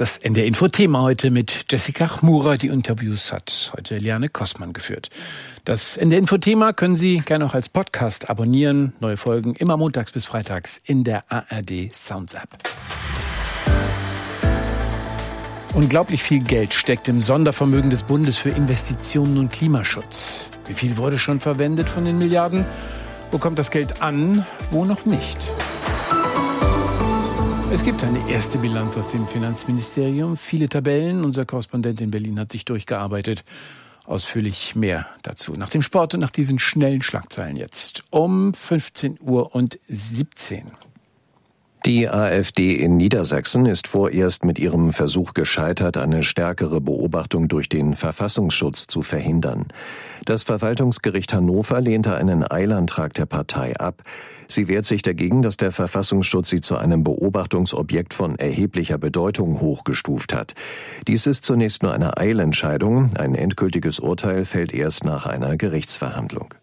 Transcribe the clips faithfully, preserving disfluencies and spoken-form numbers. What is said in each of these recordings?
Das N D R-Info-Thema heute mit Jessica Chmura. Die Interviews hat heute Liane Kossmann geführt. Das N D R-Info-Thema können Sie gerne auch als Podcast abonnieren. Neue Folgen immer montags bis freitags in der A R D Sounds App. Unglaublich viel Geld steckt im Sondervermögen des Bundes für Investitionen und Klimaschutz. Wie viel wurde schon verwendet von den Milliarden? Wo kommt das Geld an, wo noch nicht? Es gibt eine erste Bilanz aus dem Finanzministerium. Viele Tabellen. Unser Korrespondent in Berlin hat sich durchgearbeitet. Ausführlich mehr dazu. Nach dem Sport und nach diesen schnellen Schlagzeilen jetzt um fünfzehn Uhr siebzehn. Die AfD in Niedersachsen ist vorerst mit ihrem Versuch gescheitert, eine stärkere Beobachtung durch den Verfassungsschutz zu verhindern. Das Verwaltungsgericht Hannover lehnte einen Eilantrag der Partei ab. Sie wehrt sich dagegen, dass der Verfassungsschutz sie zu einem Beobachtungsobjekt von erheblicher Bedeutung hochgestuft hat. Dies ist zunächst nur eine Eilentscheidung. Ein endgültiges Urteil fällt erst nach einer Gerichtsverhandlung.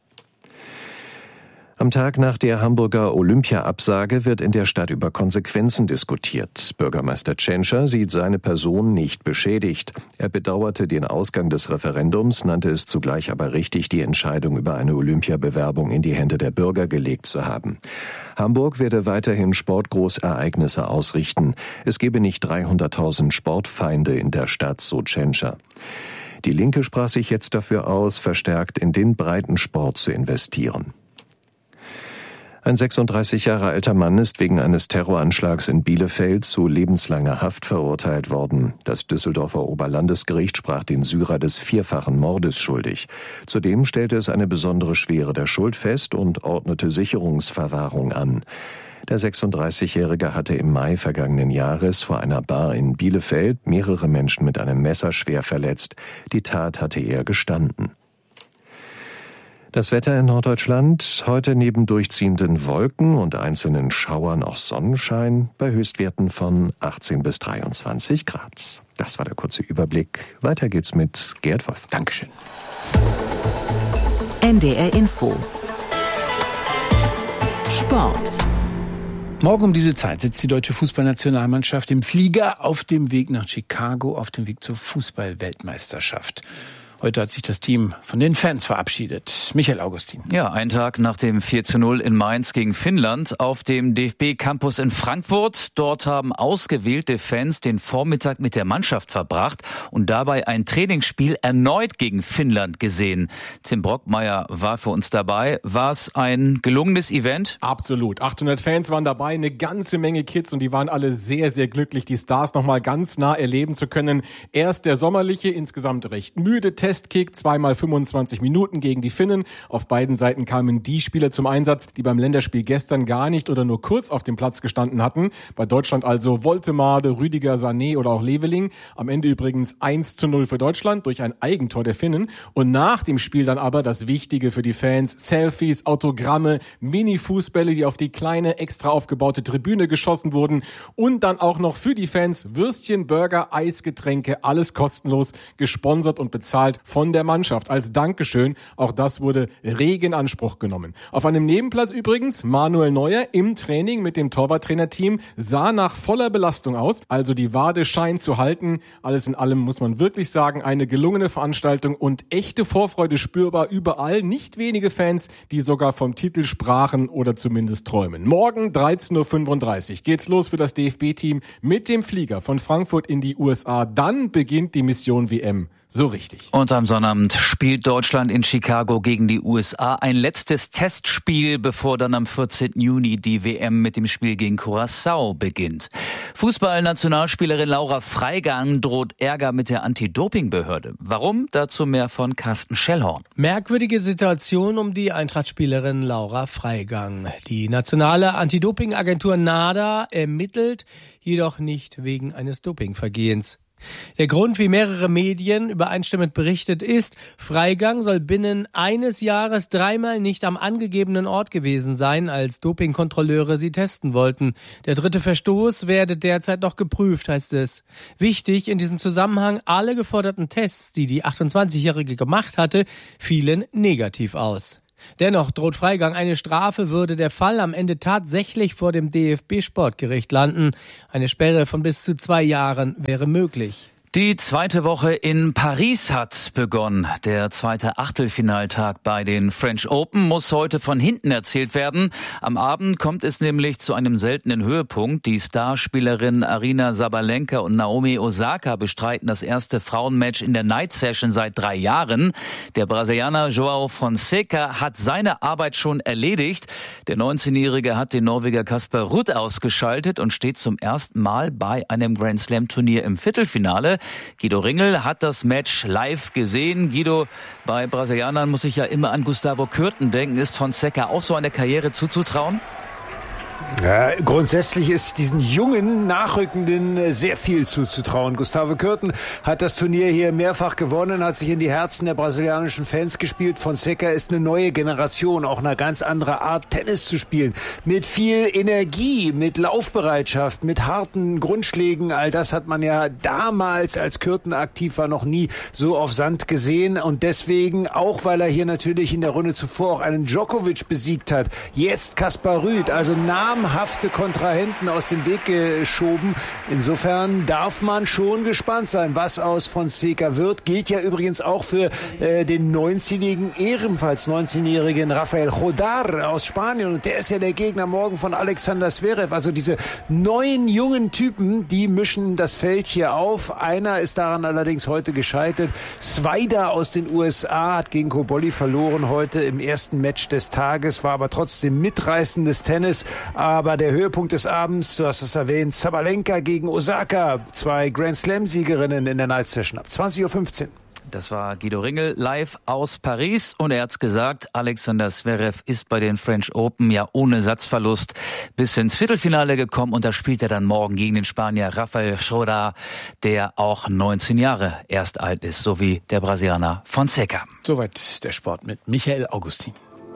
Am Tag nach der Hamburger Olympia-Absage wird in der Stadt über Konsequenzen diskutiert. Bürgermeister Tschentscher sieht seine Person nicht beschädigt. Er bedauerte den Ausgang des Referendums, nannte es zugleich aber richtig, die Entscheidung über eine Olympiabewerbung in die Hände der Bürger gelegt zu haben. Hamburg werde weiterhin Sportgroßereignisse ausrichten. Es gebe nicht dreihunderttausend Sportfeinde in der Stadt, so Tschentscher. Die Linke sprach sich jetzt dafür aus, verstärkt in den Breitensport zu investieren. Ein sechsunddreißig Jahre alter Mann ist wegen eines Terroranschlags in Bielefeld zu lebenslanger Haft verurteilt worden. Das Düsseldorfer Oberlandesgericht sprach den Syrer des vierfachen Mordes schuldig. Zudem stellte es eine besondere Schwere der Schuld fest und ordnete Sicherungsverwahrung an. Der sechsunddreißigjährige hatte im Mai vergangenen Jahres vor einer Bar in Bielefeld mehrere Menschen mit einem Messer schwer verletzt. Die Tat hatte er gestanden. Das Wetter in Norddeutschland, heute neben durchziehenden Wolken und einzelnen Schauern auch Sonnenschein bei Höchstwerten von achtzehn bis dreiundzwanzig Grad. Das war der kurze Überblick. Weiter geht's mit Gerd Wolf. Dankeschön. N D R Info. Sport. Morgen um diese Zeit sitzt die deutsche Fußballnationalmannschaft im Flieger auf dem Weg nach Chicago, auf dem Weg zur Fußball-Weltmeisterschaft. Heute hat sich das Team von den Fans verabschiedet. Michael Augustin. Ja, ein Tag nach dem vier zu null in Mainz gegen Finnland auf dem D F B-Campus in Frankfurt. Dort haben ausgewählte Fans den Vormittag mit der Mannschaft verbracht und dabei ein Trainingsspiel erneut gegen Finnland gesehen. Tim Brockmeier war für uns dabei. War es ein gelungenes Event? Absolut. achthundert Fans waren dabei, eine ganze Menge Kids und die waren alle sehr, sehr glücklich, die Stars nochmal ganz nah erleben zu können. Erst der sommerliche, insgesamt recht müde Testkick, zweimal fünfundzwanzig Minuten gegen die Finnen. Auf beiden Seiten kamen die Spieler zum Einsatz, die beim Länderspiel gestern gar nicht oder nur kurz auf dem Platz gestanden hatten. Bei Deutschland also Woltemade, Rüdiger, Sané oder auch Leveling. Am Ende übrigens eins zu null für Deutschland durch ein Eigentor der Finnen. Und nach dem Spiel dann aber das Wichtige für die Fans: Selfies, Autogramme, Mini-Fußbälle, die auf die kleine, extra aufgebaute Tribüne geschossen wurden. Und dann auch noch für die Fans Würstchen, Burger, Eisgetränke, alles kostenlos, gesponsert und bezahlt von der Mannschaft als Dankeschön. Auch das wurde rege in Anspruch genommen. Auf einem Nebenplatz übrigens Manuel Neuer im Training mit dem Torwarttrainerteam, sah nach voller Belastung aus. Also die Wade scheint zu halten. Alles in allem muss man wirklich sagen, eine gelungene Veranstaltung und echte Vorfreude spürbar überall. Nicht wenige Fans, die sogar vom Titel sprachen oder zumindest träumen. Morgen dreizehn Uhr fünfunddreißig geht's los für das D F B-Team mit dem Flieger von Frankfurt in die U S A. Dann beginnt die Mission W M. So richtig. Und am Sonnabend spielt Deutschland in Chicago gegen die U S A ein letztes Testspiel, bevor dann am vierzehnten Juni die W M mit dem Spiel gegen Curaçao beginnt. Fußball-Nationalspielerin Laura Freigang droht Ärger mit der Anti-Doping-Behörde. Warum? Dazu mehr von Carsten Schellhorn. Merkwürdige Situation um die Eintracht-Spielerin Laura Freigang. Die nationale Anti-Doping-Agentur NADA ermittelt, jedoch nicht wegen eines Dopingvergehens. Der Grund, wie mehrere Medien übereinstimmend berichtet, ist, Freigang soll binnen eines Jahres dreimal nicht am angegebenen Ort gewesen sein, als Dopingkontrolleure sie testen wollten. Der dritte Verstoß werde derzeit noch geprüft, heißt es. Wichtig in diesem Zusammenhang: alle geforderten Tests, die die achtundzwanzigjährige gemacht hatte, fielen negativ aus. Dennoch droht Freigang eine Strafe, würde der Fall am Ende tatsächlich vor dem D F B-Sportgericht landen. Eine Sperre von bis zu zwei Jahren wäre möglich. Die zweite Woche in Paris hat begonnen. Der zweite Achtelfinaltag bei den French Open muss heute von hinten erzählt werden. Am Abend kommt es nämlich zu einem seltenen Höhepunkt. Die Starspielerinnen Aryna Sabalenka und Naomi Osaka bestreiten das erste Frauenmatch in der Night Session seit drei Jahren. Der Brasilianer João Fonseca hat seine Arbeit schon erledigt. Der neunzehnjährige hat den Norweger Casper Ruud ausgeschaltet und steht zum ersten Mal bei einem Grand Slam Turnier im Viertelfinale. Guido Ringel hat das Match live gesehen. Guido, bei Brasilianern muss ich ja immer an Gustavo Kuerten denken. Ist Fonseca auch so eine Karriere zuzutrauen? Ja, grundsätzlich ist diesen jungen Nachrückenden sehr viel zuzutrauen. Gustavo Kuerten hat das Turnier hier mehrfach gewonnen, hat sich in die Herzen der brasilianischen Fans gespielt. Fonseca ist eine neue Generation, auch eine ganz andere Art, Tennis zu spielen. Mit viel Energie, mit Laufbereitschaft, mit harten Grundschlägen. All das hat man ja damals, als Kuerten aktiv war, noch nie so auf Sand gesehen. Und deswegen, auch weil er hier natürlich in der Runde zuvor auch einen Djokovic besiegt hat, jetzt Casper Ruud, also nah namhafte Kontrahenten aus dem Weg geschoben. Insofern darf man schon gespannt sein, was aus Fonseca wird. Gilt ja übrigens auch für äh, den neunzehnjährigen, ebenfalls neunzehnjährigen Rafael Jodar aus Spanien. Und der ist ja der Gegner morgen von Alexander Zverev. Also diese neun jungen Typen, die mischen das Feld hier auf. Einer ist daran allerdings heute gescheitert. Swider aus den U S A hat gegen Cobolli verloren heute im ersten Match des Tages, war aber trotzdem mitreißendes Tennis. Aber der Höhepunkt des Abends, du hast es erwähnt, Sabalenka gegen Osaka, zwei Grand Slam-Siegerinnen in der Night Session ab zwanzig Uhr fünfzehn. Das war Guido Ringel live aus Paris und er hat's gesagt, Alexander Zverev ist bei den French Open ja ohne Satzverlust bis ins Viertelfinale gekommen und da spielt er dann morgen gegen den Spanier Rafael Jodar, der auch neunzehn Jahre erst alt ist, so wie der Brasilianer Fonseca. Soweit der Sport mit Michael Augustin.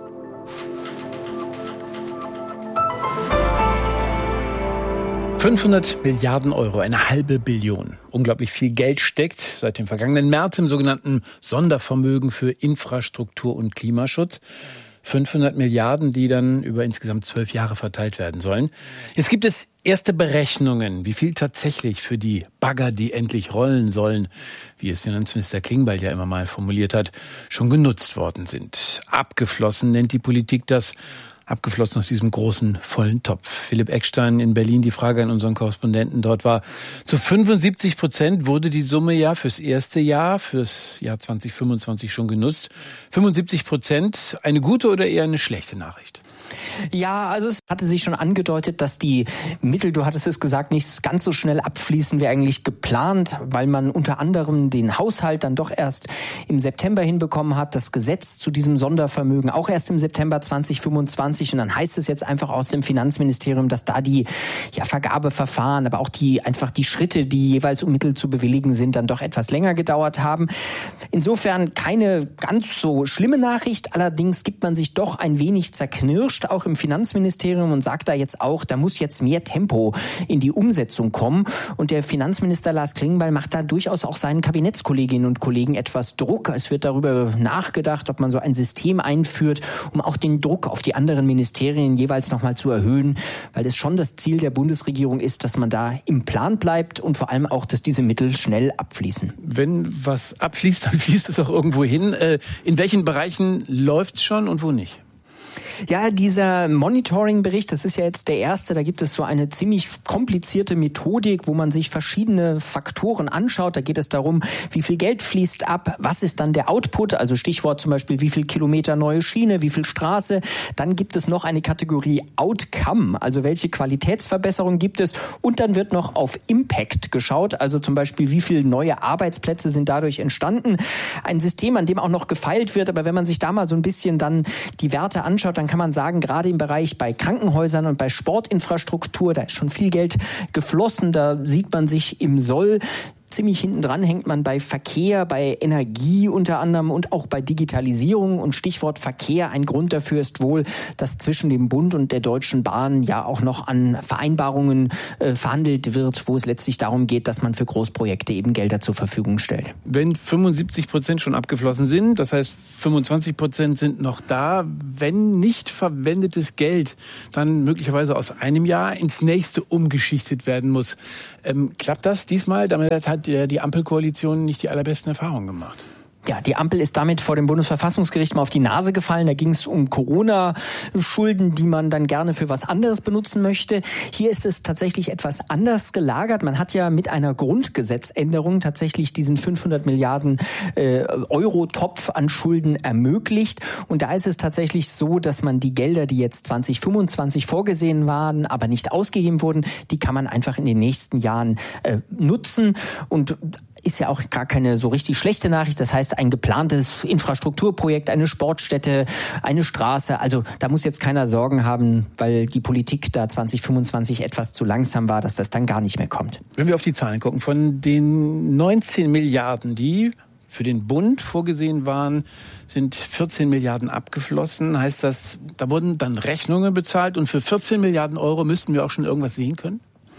fünfhundert Milliarden Euro, eine halbe Billion. Unglaublich viel Geld steckt seit dem vergangenen März im sogenannten Sondervermögen für Infrastruktur und Klimaschutz. fünfhundert Milliarden, die dann über insgesamt zwölf Jahre verteilt werden sollen. Jetzt gibt es erste Berechnungen, wie viel tatsächlich für die Bagger, die endlich rollen sollen, wie es Finanzminister Klingbeil ja immer mal formuliert hat, schon genutzt worden sind. Abgeflossen nennt die Politik das. Abgeflossen aus diesem großen, vollen Topf. Philipp Eckstein in Berlin, die Frage an unseren Korrespondenten dort war, zu fünfundsiebzig Prozent wurde die Summe ja fürs erste Jahr, fürs Jahr zwanzig fünfundzwanzig schon genutzt. fünfundsiebzig Prozent, eine gute oder eher eine schlechte Nachricht? Ja, also es hatte sich schon angedeutet, dass die Mittel, du hattest es gesagt, nicht ganz so schnell abfließen wie eigentlich geplant, weil man unter anderem den Haushalt dann doch erst im September hinbekommen hat, das Gesetz zu diesem Sondervermögen auch erst im September zwanzig fünfundzwanzig und dann heißt es jetzt einfach aus dem Finanzministerium, dass da die ja, Vergabeverfahren, aber auch die einfach die Schritte, die jeweils um Mittel zu bewilligen sind, dann doch etwas länger gedauert haben. Insofern keine ganz so schlimme Nachricht, allerdings gibt man sich doch ein wenig zerknirscht, auch im Finanzministerium und sagt da jetzt auch, da muss jetzt mehr Tempo in die Umsetzung kommen. Und der Finanzminister Lars Klingbeil macht da durchaus auch seinen Kabinettskolleginnen und Kollegen etwas Druck. Es wird darüber nachgedacht, ob man so ein System einführt, um auch den Druck auf die anderen Ministerien jeweils nochmal zu erhöhen, weil es schon das Ziel der Bundesregierung ist, dass man da im Plan bleibt und vor allem auch, dass diese Mittel schnell abfließen. Wenn was abfließt, dann fließt es auch irgendwo hin. In welchen Bereichen läuft es schon und wo nicht? Ja, dieser Monitoring-Bericht, das ist ja jetzt der erste, da gibt es so eine ziemlich komplizierte Methodik, wo man sich verschiedene Faktoren anschaut. Da geht es darum, wie viel Geld fließt ab, was ist dann der Output, also Stichwort zum Beispiel, wie viel Kilometer neue Schiene, wie viel Straße. Dann gibt es noch eine Kategorie Outcome, also welche Qualitätsverbesserung gibt es. Und dann wird noch auf Impact geschaut, also zum Beispiel, wie viele neue Arbeitsplätze sind dadurch entstanden. Ein System, an dem auch noch gefeilt wird, aber wenn man sich da mal so ein bisschen dann die Werte anschaut, dann kann man sagen, gerade im Bereich bei Krankenhäusern und bei Sportinfrastruktur, da ist schon viel Geld geflossen, da sieht man sich im Soll. ziemlich hinten dran hängt man bei Verkehr, bei Energie unter anderem und auch bei Digitalisierung. Und Stichwort Verkehr, ein Grund dafür ist wohl, dass zwischen dem Bund und der Deutschen Bahn ja auch noch an Vereinbarungen äh, verhandelt wird, wo es letztlich darum geht, dass man für Großprojekte eben Gelder zur Verfügung stellt. Wenn fünfundsiebzig Prozent schon abgeflossen sind, das heißt fünfundzwanzig Prozent sind noch da, wenn nicht verwendetes Geld dann möglicherweise aus einem Jahr ins nächste umgeschichtet werden muss. Ähm, klappt das diesmal? Damit hat die Ampelkoalition nicht die allerbesten Erfahrungen gemacht. Ja, die Ampel ist damit vor dem Bundesverfassungsgericht mal auf die Nase gefallen. Da ging es um Corona-Schulden, die man dann gerne für was anderes benutzen möchte. Hier ist es tatsächlich etwas anders gelagert. Man hat ja mit einer Grundgesetzänderung tatsächlich diesen fünfhundert Milliarden äh, Euro-Topf an Schulden ermöglicht. Und da ist es tatsächlich so, dass man die Gelder, die jetzt zwanzig fünfundzwanzig vorgesehen waren, aber nicht ausgegeben wurden, die kann man einfach in den nächsten Jahren äh, nutzen. Und ist ja auch gar keine so richtig schlechte Nachricht. Das heißt, ein geplantes Infrastrukturprojekt, eine Sportstätte, eine Straße. Also da muss jetzt keiner Sorgen haben, weil die Politik da zwanzig fünfundzwanzig etwas zu langsam war, dass das dann gar nicht mehr kommt. Wenn wir auf die Zahlen gucken, von den neunzehn Milliarden, die für den Bund vorgesehen waren, sind vierzehn Milliarden abgeflossen. Heißt das, da wurden dann Rechnungen bezahlt und für vierzehn Milliarden Euro müssten wir auch schon irgendwas sehen können?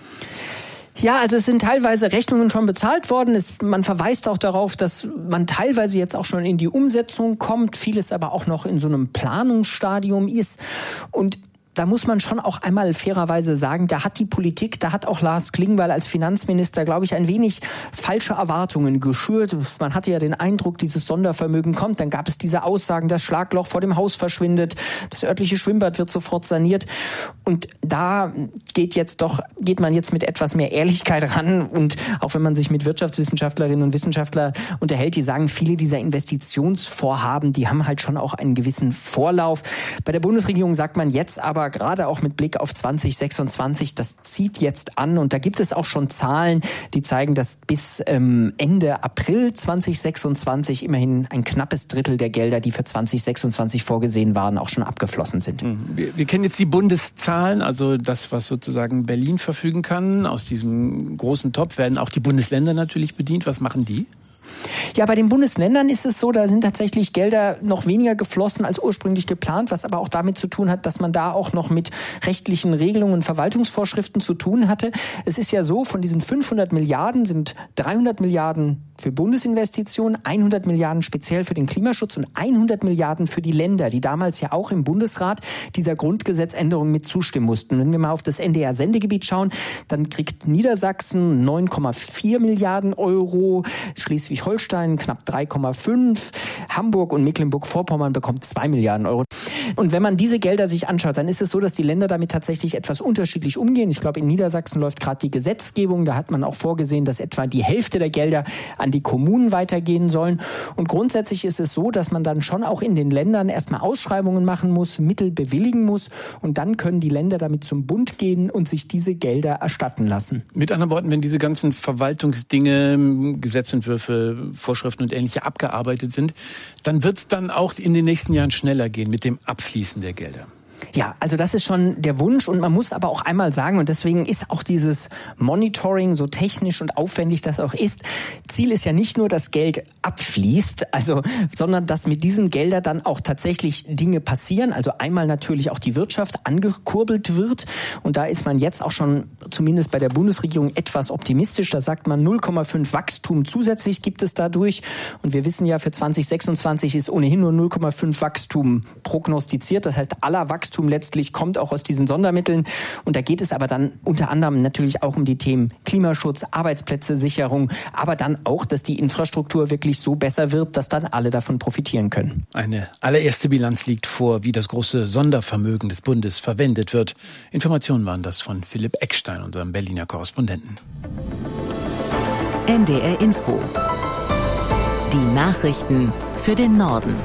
Ja, also es sind teilweise Rechnungen schon bezahlt worden. Es, man verweist auch darauf, dass man teilweise jetzt auch schon in die Umsetzung kommt, vieles aber auch noch in so einem Planungsstadium ist. Und da muss man schon auch einmal fairerweise sagen, da hat die Politik, da hat auch Lars Klingbeil als Finanzminister, glaube ich, ein wenig falsche Erwartungen geschürt. Man hatte ja den Eindruck, dieses Sondervermögen kommt. Dann gab es diese Aussagen, das Schlagloch vor dem Haus verschwindet, das örtliche Schwimmbad wird sofort saniert. Und da geht jetzt doch, geht man jetzt mit etwas mehr Ehrlichkeit ran. Und auch wenn man sich mit Wirtschaftswissenschaftlerinnen und Wissenschaftlern unterhält, die sagen, viele dieser Investitionsvorhaben, die haben halt schon auch einen gewissen Vorlauf. Bei der Bundesregierung sagt man jetzt aber, gerade auch mit Blick auf zwanzig sechsundzwanzig, das zieht jetzt an und da gibt es auch schon Zahlen, die zeigen, dass bis ähm, Ende April zwanzig sechsundzwanzig immerhin ein knappes Drittel der Gelder, die für zwanzig sechsundzwanzig vorgesehen waren, auch schon abgeflossen sind. Wir, wir kennen jetzt die Bundeszahlen, also das, was sozusagen Berlin verfügen kann. Aus diesem großen Topf werden auch die Bundesländer natürlich bedient. Was machen die? Ja, bei den Bundesländern ist es so, da sind tatsächlich Gelder noch weniger geflossen als ursprünglich geplant, was aber auch damit zu tun hat, dass man da auch noch mit rechtlichen Regelungen und Verwaltungsvorschriften zu tun hatte. Es ist ja so, von diesen fünfhundert Milliarden sind dreihundert Milliarden für Bundesinvestitionen, hundert Milliarden speziell für den Klimaschutz und hundert Milliarden für die Länder, die damals ja auch im Bundesrat dieser Grundgesetzänderung mit zustimmen mussten. Wenn wir mal auf das N D R-Sendegebiet schauen, dann kriegt Niedersachsen neun Komma vier Milliarden Euro, Schleswig-Holstein knapp drei Komma fünf, Hamburg und Mecklenburg-Vorpommern bekommt zwei Milliarden Euro. Und wenn man diese Gelder sich anschaut, dann ist es so, dass die Länder damit tatsächlich etwas unterschiedlich umgehen. Ich glaube, in Niedersachsen läuft gerade die Gesetzgebung. Da hat man auch vorgesehen, dass etwa die Hälfte der Gelder an die Kommunen weitergehen sollen. Und grundsätzlich ist es so, dass man dann schon auch in den Ländern erstmal Ausschreibungen machen muss, Mittel bewilligen muss. Und dann können die Länder damit zum Bund gehen und sich diese Gelder erstatten lassen. Mit anderen Worten, wenn diese ganzen Verwaltungsdinge, Gesetzentwürfe, Vorschriften und Ähnliche abgearbeitet sind, dann wird es dann auch in den nächsten Jahren schneller gehen mit dem Abfließen der Gelder. Ja, also das ist schon der Wunsch und man muss aber auch einmal sagen, und deswegen ist auch dieses Monitoring so technisch und aufwendig das auch ist, Ziel ist ja nicht nur, dass Geld abfließt, also, sondern dass mit diesen Geldern dann auch tatsächlich Dinge passieren, also einmal natürlich auch die Wirtschaft angekurbelt wird und da ist man jetzt auch schon zumindest bei der Bundesregierung etwas optimistisch, da sagt man null Komma fünf Wachstum zusätzlich gibt es dadurch und wir wissen ja, für zwanzig sechsundzwanzig ist ohnehin nur null Komma fünf Wachstum prognostiziert, das heißt aller Wachstum letztlich kommt auch aus diesen Sondermitteln. Und da geht es aber dann unter anderem natürlich auch um die Themen Klimaschutz, Arbeitsplätze, Sicherung, aber dann auch, dass die Infrastruktur wirklich so besser wird, dass dann alle davon profitieren können. Eine allererste Bilanz liegt vor, wie das große Sondervermögen des Bundes verwendet wird. Informationen waren das von Philipp Eckstein, unserem Berliner Korrespondenten. N D R Info. Die Nachrichten für den Norden.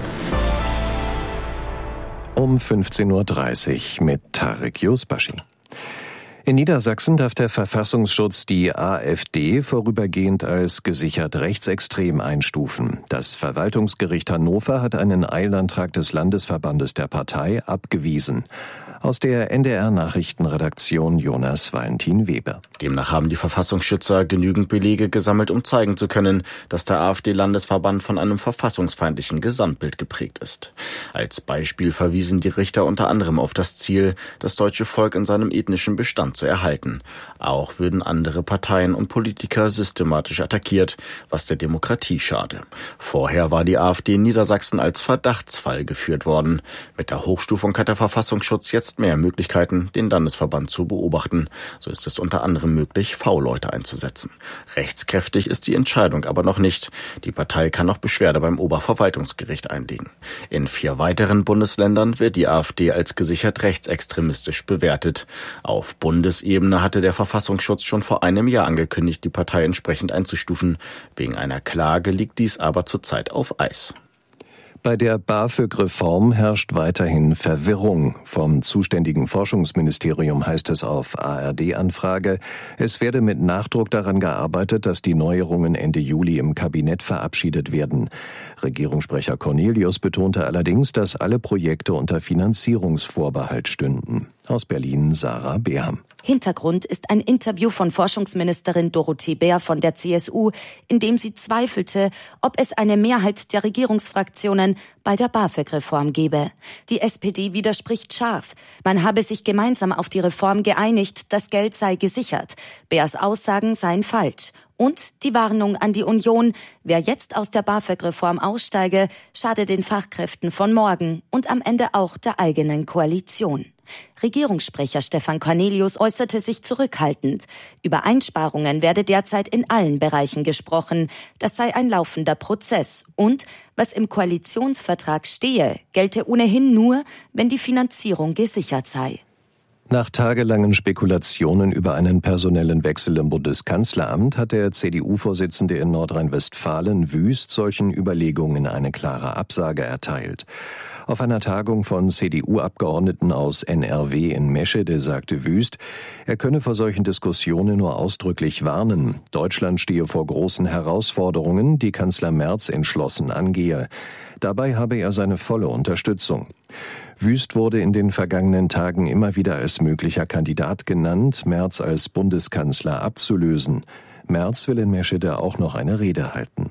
Um fünfzehn Uhr dreißig mit Tarek Yusbashi. In Niedersachsen darf der Verfassungsschutz die AfD vorübergehend als gesichert rechtsextrem einstufen. Das Verwaltungsgericht Hannover hat einen Eilantrag des Landesverbandes der Partei abgewiesen. Aus der N D R-Nachrichtenredaktion Jonas Valentin-Weber. Demnach haben die Verfassungsschützer genügend Belege gesammelt, um zeigen zu können, dass der AfD-Landesverband von einem verfassungsfeindlichen Gesamtbild geprägt ist. Als Beispiel verwiesen die Richter unter anderem auf das Ziel, das deutsche Volk in seinem ethnischen Bestand zu erhalten. Auch würden andere Parteien und Politiker systematisch attackiert, was der Demokratie schade. Vorher war die AfD in Niedersachsen als Verdachtsfall geführt worden. Mit der Hochstufung hat der Verfassungsschutz jetzt mehr Möglichkeiten, den Landesverband zu beobachten. So ist es unter anderem möglich, V-Leute einzusetzen. Rechtskräftig ist die Entscheidung aber noch nicht. Die Partei kann noch Beschwerde beim Oberverwaltungsgericht einlegen. In vier weiteren Bundesländern wird die AfD als gesichert rechtsextremistisch bewertet. Auf Bundesebene hatte der Verfassungsschutz schon vor einem Jahr angekündigt, die Partei entsprechend einzustufen. Wegen einer Klage liegt dies aber zurzeit auf Eis. Bei der BAföG-Reform herrscht weiterhin Verwirrung. Vom zuständigen Forschungsministerium heißt es auf A R D-Anfrage, es werde mit Nachdruck daran gearbeitet, dass die Neuerungen Ende Juli im Kabinett verabschiedet werden. Regierungssprecher Cornelius betonte allerdings, dass alle Projekte unter Finanzierungsvorbehalt stünden. Aus Berlin Sarah Beham. Hintergrund ist ein Interview von Forschungsministerin Dorothee Bär von der C S U, in dem sie zweifelte, ob es eine Mehrheit der Regierungsfraktionen bei der BAföG-Reform gebe. Die S P D widerspricht scharf. Man habe sich gemeinsam auf die Reform geeinigt, das Geld sei gesichert. Bärs Aussagen seien falsch. Und die Warnung an die Union, wer jetzt aus der BAföG-Reform aussteige, schade den Fachkräften von morgen und am Ende auch der eigenen Koalition. Regierungssprecher Stefan Cornelius äußerte sich zurückhaltend. Über Einsparungen werde derzeit in allen Bereichen gesprochen. Das sei ein laufender Prozess. Und was im Koalitionsvertrag stehe, gelte ohnehin nur, wenn die Finanzierung gesichert sei. Nach tagelangen Spekulationen über einen personellen Wechsel im Bundeskanzleramt hat der C D U-Vorsitzende in Nordrhein-Westfalen Wüst solchen Überlegungen eine klare Absage erteilt. Auf einer Tagung von C D U-Abgeordneten aus N R W in Meschede sagte Wüst, er könne vor solchen Diskussionen nur ausdrücklich warnen. Deutschland stehe vor großen Herausforderungen, die Kanzler Merz entschlossen angehe. Dabei habe er seine volle Unterstützung. Wüst wurde in den vergangenen Tagen immer wieder als möglicher Kandidat genannt, Merz als Bundeskanzler abzulösen. Merz will in Meschede auch noch eine Rede halten.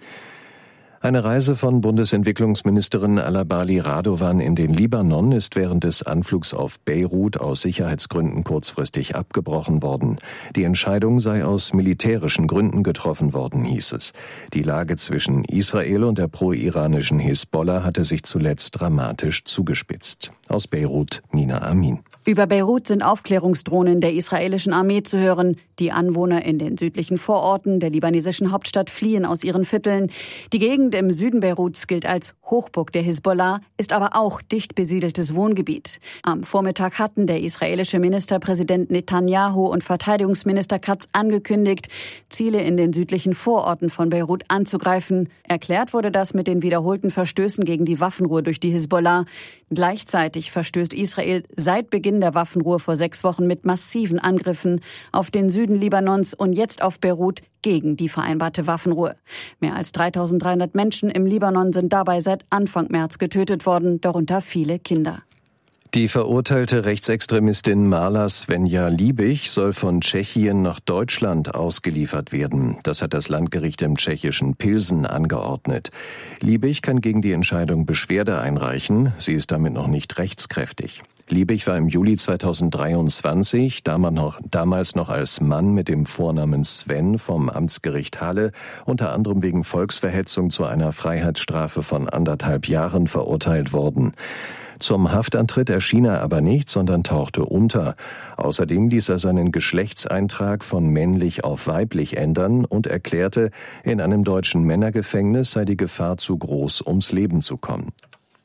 Eine Reise von Bundesentwicklungsministerin Alabali Radovan in den Libanon ist während des Anflugs auf Beirut aus Sicherheitsgründen kurzfristig abgebrochen worden. Die Entscheidung sei aus militärischen Gründen getroffen worden, hieß es. Die Lage zwischen Israel und der pro-iranischen Hisbollah hatte sich zuletzt dramatisch zugespitzt. Aus Beirut, Nina Amin. Über Beirut sind Aufklärungsdrohnen der israelischen Armee zu hören. Die Anwohner in den südlichen Vororten der libanesischen Hauptstadt fliehen aus ihren Vierteln. Die Gegend im Süden Beiruts gilt als Hochburg der Hisbollah, ist aber auch dicht besiedeltes Wohngebiet. Am Vormittag hatten der israelische Ministerpräsident Netanyahu und Verteidigungsminister Katz angekündigt, Ziele in den südlichen Vororten von Beirut anzugreifen. Erklärt wurde das mit den wiederholten Verstößen gegen die Waffenruhe durch die Hisbollah. Gleichzeitig verstößt Israel seit Beginn der Waffenruhe vor sechs Wochen mit massiven Angriffen auf den Süden Libanons und jetzt auf Beirut gegen die vereinbarte Waffenruhe. Mehr als dreitausenddreihundert Menschen im Libanon sind dabei seit Anfang März getötet worden, darunter viele Kinder. Die verurteilte Rechtsextremistin Marla Svenja Liebig soll von Tschechien nach Deutschland ausgeliefert werden. Das hat das Landgericht im tschechischen Pilsen angeordnet. Liebig kann gegen die Entscheidung Beschwerde einreichen. Sie ist damit noch nicht rechtskräftig. Liebig war im Juli zweitausenddreiundzwanzig, damals noch als Mann mit dem Vornamen Sven, vom Amtsgericht Halle, unter anderem wegen Volksverhetzung zu einer Freiheitsstrafe von anderthalb Jahren verurteilt worden. Zum Haftantritt erschien er aber nicht, sondern tauchte unter. Außerdem ließ er seinen Geschlechtseintrag von männlich auf weiblich ändern und erklärte, in einem deutschen Männergefängnis sei die Gefahr zu groß, ums Leben zu kommen.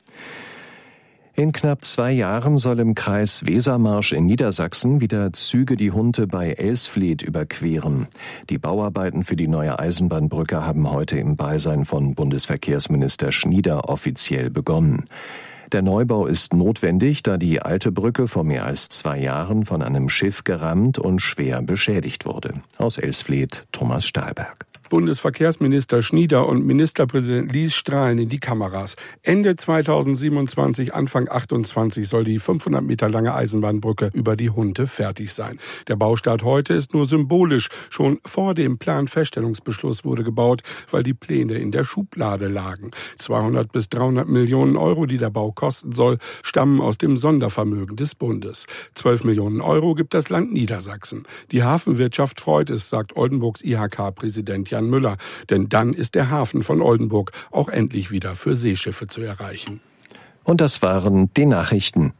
In knapp zwei Jahren soll im Kreis Wesermarsch in Niedersachsen wieder Züge die Hunte bei Elsfleth überqueren. Die Bauarbeiten für die neue Eisenbahnbrücke haben heute im Beisein von Bundesverkehrsminister Schnieder offiziell begonnen. Der Neubau ist notwendig, da die alte Brücke vor mehr als zwei Jahren von einem Schiff gerammt und schwer beschädigt wurde. Aus Elsfleth, Thomas Stahlberg. Bundesverkehrsminister Schnieder und Ministerpräsident Lies strahlen in die Kameras. Ende zweitausendsiebenundzwanzig, Anfang achtundzwanzig soll die fünfhundert Meter lange Eisenbahnbrücke über die Hunte fertig sein. Der Baustart heute ist nur symbolisch. Schon vor dem Planfeststellungsbeschluss wurde gebaut, weil die Pläne in der Schublade lagen. zweihundert bis dreihundert Millionen Euro, die der Bau kosten soll, stammen aus dem Sondervermögen des Bundes. zwölf Millionen Euro gibt das Land Niedersachsen. Die Hafenwirtschaft freut es, sagt Oldenburgs I H K-Präsident Jan Müller. Denn dann ist der Hafen von Oldenburg auch endlich wieder für Seeschiffe zu erreichen. Und das waren die Nachrichten.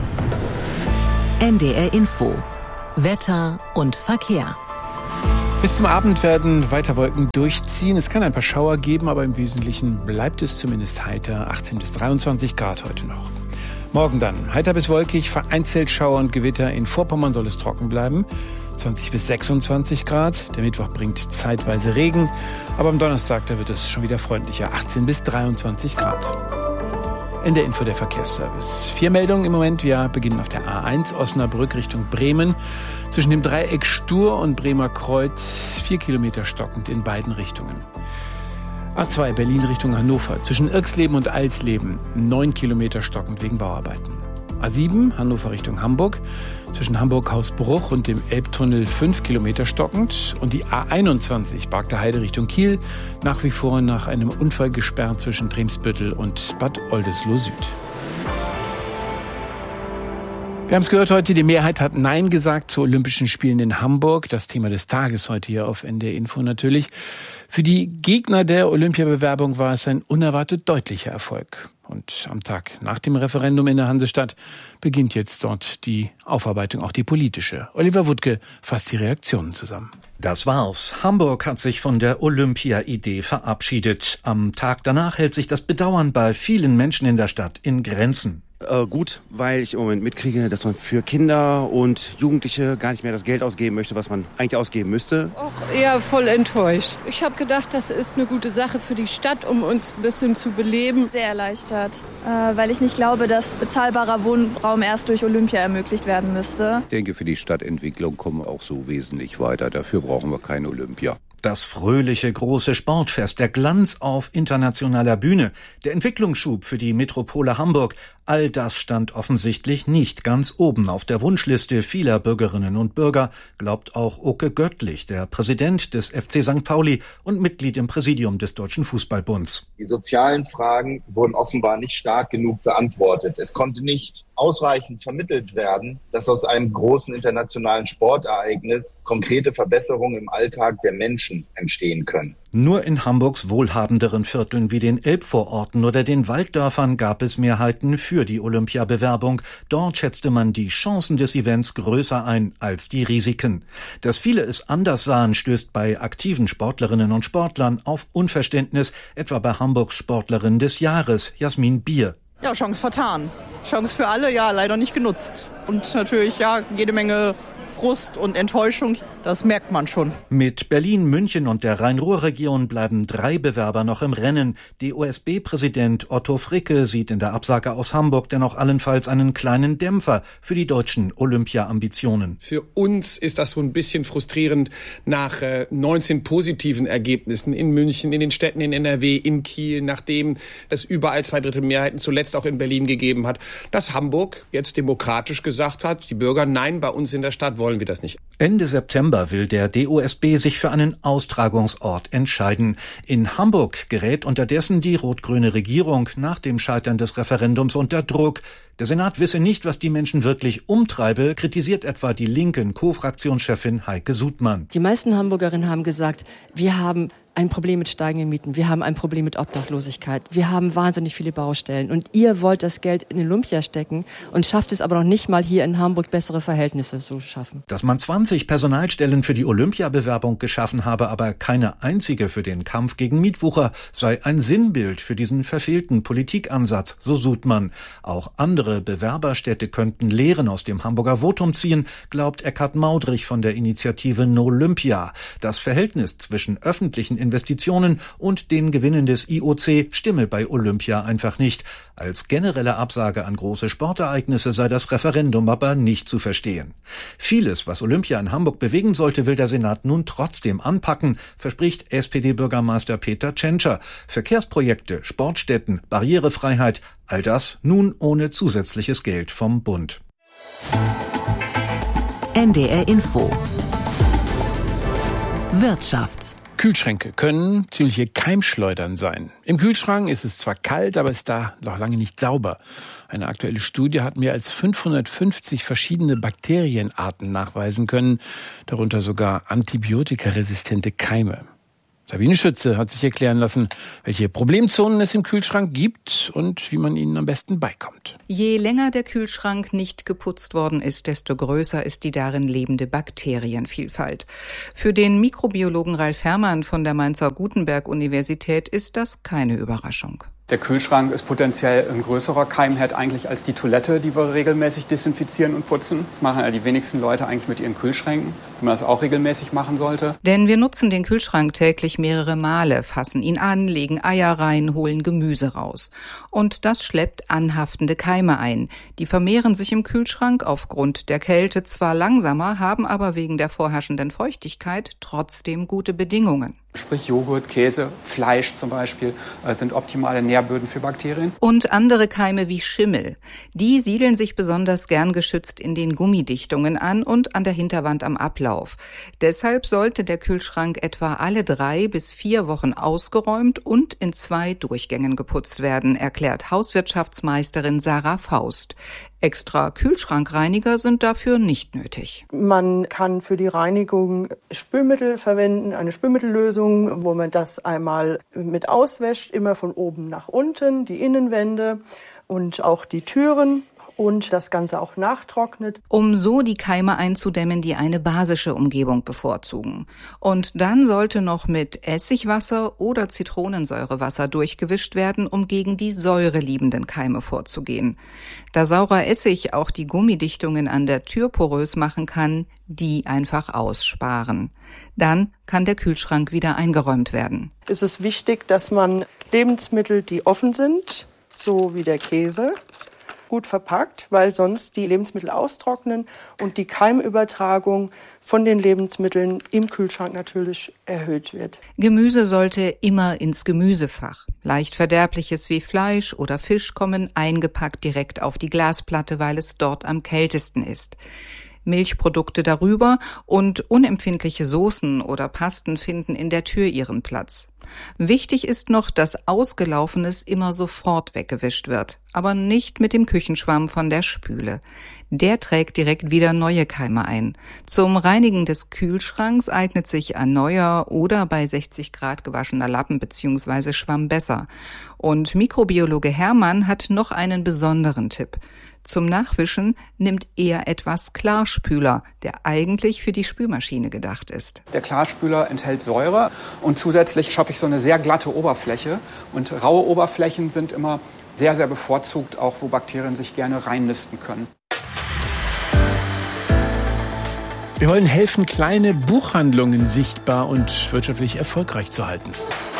N D R Info. Wetter und Verkehr. Bis zum Abend werden weiter Wolken durchziehen. Es kann ein paar Schauer geben, aber im Wesentlichen bleibt es zumindest heiter. achtzehn bis dreiundzwanzig Grad heute noch. Morgen dann heiter bis wolkig, vereinzelt Schauer und Gewitter. In Vorpommern soll es trocken bleiben. zwanzig bis sechsundzwanzig Grad. Der Mittwoch bringt zeitweise Regen. Aber am Donnerstag, da wird es schon wieder freundlicher. achtzehn bis dreiundzwanzig Grad. In der Info der Verkehrsservice. Vier Meldungen im Moment. Wir beginnen auf der A eins Osnabrück Richtung Bremen. Zwischen dem Dreieck Stur und Bremer Kreuz vier Kilometer stockend in beiden Richtungen. A zwei Berlin Richtung Hannover. Zwischen Irxleben und Alsleben neun Kilometer stockend wegen Bauarbeiten. A sieben Hannover Richtung Hamburg. Zwischen Hamburg-Hausbruch und dem Elbtunnel fünf Kilometer stockend. Und die A einundzwanzig Barkter Heide Richtung Kiel. Nach wie vor nach einem Unfall gesperrt zwischen Tremsbüttel und Bad Oldesloe Süd. Wir haben es gehört heute, die Mehrheit hat Nein gesagt zu Olympischen Spielen in Hamburg. Das Thema des Tages heute hier auf N D R Info natürlich. Für die Gegner der Olympiabewerbung war es ein unerwartet deutlicher Erfolg. Und am Tag nach dem Referendum in der Hansestadt beginnt jetzt dort die Aufarbeitung, auch die politische. Oliver Wuttke fasst die Reaktionen zusammen. Das war's. Hamburg hat sich von der Olympia-Idee verabschiedet. Am Tag danach hält sich das Bedauern bei vielen Menschen in der Stadt in Grenzen. Äh, gut, weil ich im Moment mitkriege, dass man für Kinder und Jugendliche gar nicht mehr das Geld ausgeben möchte, was man eigentlich ausgeben müsste. Auch eher voll enttäuscht. Ich habe gedacht, das ist eine gute Sache für die Stadt, um uns ein bisschen zu beleben. Sehr erleichtert, äh, weil ich nicht glaube, dass bezahlbarer Wohnraum erst durch Olympia ermöglicht werden müsste. Ich denke, für die Stadtentwicklung kommen wir auch so wesentlich weiter. Dafür brauchen wir keine Olympia. Das fröhliche große Sportfest, der Glanz auf internationaler Bühne, der Entwicklungsschub für die Metropole Hamburg, all das stand offensichtlich nicht ganz oben auf der Wunschliste vieler Bürgerinnen und Bürger, glaubt auch Oke Göttlich, der Präsident des F C Sankt Pauli und Mitglied im Präsidium des Deutschen Fußballbunds. Die sozialen Fragen wurden offenbar nicht stark genug beantwortet. Es konnte nicht ausreichend vermittelt werden, dass aus einem großen internationalen Sportereignis konkrete Verbesserungen im Alltag der Menschen entstehen können. Nur in Hamburgs wohlhabenderen Vierteln wie den Elbvororten oder den Walddörfern gab es Mehrheiten für die Olympiabewerbung. Dort schätzte man die Chancen des Events größer ein als die Risiken. Dass viele es anders sahen, stößt bei aktiven Sportlerinnen und Sportlern auf Unverständnis, etwa bei Hamburgs Sportlerin des Jahres, Jasmin Bier. Ja, Chance vertan. Chance für alle, ja, leider nicht genutzt. Und natürlich, ja, jede Menge Frust und Enttäuschung, das merkt man schon. Mit Berlin, München und der Rhein-Ruhr-Region bleiben drei Bewerber noch im Rennen. D O S B-Präsident Otto Fricke sieht in der Absage aus Hamburg dennoch allenfalls einen kleinen Dämpfer für die deutschen Olympia-Ambitionen. Für uns ist das so ein bisschen frustrierend nach äh, neunzehn positiven Ergebnissen in München, in den Städten in N R W, in Kiel, nachdem es überall zwei Drittel Mehrheiten zuletzt auch in Berlin gegeben hat, dass Hamburg jetzt demokratisch gesagt hat, die Bürger, nein, bei uns in der Stadt wollen wir das nicht. Ende September will der D O S B sich für einen Austragungsort entscheiden. In Hamburg gerät unterdessen die rot-grüne Regierung nach dem Scheitern des Referendums unter Druck. Der Senat wisse nicht, was die Menschen wirklich umtreibe, kritisiert etwa die linken Co-Fraktionschefin Heike Sudmann. Die meisten Hamburgerinnen haben gesagt, wir haben ein Problem mit steigenden Mieten, wir haben ein Problem mit Obdachlosigkeit, wir haben wahnsinnig viele Baustellen und ihr wollt das Geld in Olympia stecken und schafft es aber noch nicht mal hier in Hamburg bessere Verhältnisse zu schaffen. Dass man zwanzig Personalstellen für die Olympiabewerbung geschaffen habe, aber keine einzige für den Kampf gegen Mietwucher, sei ein Sinnbild für diesen verfehlten Politikansatz, so Sudmann. Auch andere Andere Bewerberstädte könnten Lehren aus dem Hamburger Votum ziehen, glaubt Eckhard Maudrich von der Initiative Nolympia. Das Verhältnis zwischen öffentlichen Investitionen und den Gewinnen des I O C stimme bei Olympia einfach nicht. Als generelle Absage an große Sportereignisse sei das Referendum aber nicht zu verstehen. Vieles, was Olympia in Hamburg bewegen sollte, will der Senat nun trotzdem anpacken, verspricht S P D-Bürgermeister Peter Tschentscher. Verkehrsprojekte, Sportstätten, Barrierefreiheit, all das nun ohne zusätzliches Geld vom Bund. N D R Info Wirtschaft. Kühlschränke können ziemliche Keimschleudern sein. Im Kühlschrank ist es zwar kalt, aber ist da noch lange nicht sauber. Eine aktuelle Studie hat mehr als fünfhundertfünfzig verschiedene Bakterienarten nachweisen können, darunter sogar antibiotikaresistente Keime. Sabine Schütze hat sich erklären lassen, welche Problemzonen es im Kühlschrank gibt und wie man ihnen am besten beikommt. Je länger der Kühlschrank nicht geputzt worden ist, desto größer ist die darin lebende Bakterienvielfalt. Für den Mikrobiologen Ralf Herrmann von der Mainzer Gutenberg-Universität ist das keine Überraschung. Der Kühlschrank ist potenziell ein größerer Keimherd eigentlich als die Toilette, die wir regelmäßig desinfizieren und putzen. Das machen ja die wenigsten Leute eigentlich mit ihren Kühlschränken, wenn man das auch regelmäßig machen sollte. Denn wir nutzen den Kühlschrank täglich mehrere Male, fassen ihn an, legen Eier rein, holen Gemüse raus. Und das schleppt anhaftende Keime ein. Die vermehren sich im Kühlschrank aufgrund der Kälte zwar langsamer, haben aber wegen der vorherrschenden Feuchtigkeit trotzdem gute Bedingungen. Sprich Joghurt, Käse, Fleisch zum Beispiel äh, sind optimale Nährböden für Bakterien. Und andere Keime wie Schimmel. Die siedeln sich besonders gern geschützt in den Gummidichtungen an und an der Hinterwand am Ablauf. Deshalb sollte der Kühlschrank etwa alle drei bis vier Wochen ausgeräumt und in zwei Durchgängen geputzt werden, erklärt Hauswirtschaftsmeisterin Sarah Faust. Extra Kühlschrankreiniger sind dafür nicht nötig. Man kann für die Reinigung Spülmittel verwenden, eine Spülmittellösung, wo man das einmal mit auswäscht, immer von oben nach unten, die Innenwände und auch die Türen. Und das Ganze auch nachtrocknet. Um so die Keime einzudämmen, die eine basische Umgebung bevorzugen. Und dann sollte noch mit Essigwasser oder Zitronensäurewasser durchgewischt werden, um gegen die säureliebenden Keime vorzugehen. Da saurer Essig auch die Gummidichtungen an der Tür porös machen kann, die einfach aussparen. Dann kann der Kühlschrank wieder eingeräumt werden. Es ist wichtig, dass man Lebensmittel, die offen sind, so wie der Käse, gut verpackt, weil sonst die Lebensmittel austrocknen und die Keimübertragung von den Lebensmitteln im Kühlschrank natürlich erhöht wird. Gemüse sollte immer ins Gemüsefach. Leicht Verderbliches wie Fleisch oder Fisch kommen eingepackt direkt auf die Glasplatte, weil es dort am kältesten ist. Milchprodukte darüber und unempfindliche Soßen oder Pasten finden in der Tür ihren Platz. Wichtig ist noch, dass Ausgelaufenes immer sofort weggewischt wird, aber nicht mit dem Küchenschwamm von der Spüle. Der trägt direkt wieder neue Keime ein. Zum Reinigen des Kühlschranks eignet sich ein neuer oder bei sechzig Grad gewaschener Lappen bzw. Schwamm besser. Und Mikrobiologe Herrmann hat noch einen besonderen Tipp. Zum Nachwischen nimmt er etwas Klarspüler, der eigentlich für die Spülmaschine gedacht ist. Der Klarspüler enthält Säure und zusätzlich schaffe ich so eine sehr glatte Oberfläche. Und raue Oberflächen sind immer sehr, sehr bevorzugt, auch wo Bakterien sich gerne reinnisten können. Wir wollen helfen, kleine Buchhandlungen sichtbar und wirtschaftlich erfolgreich zu halten.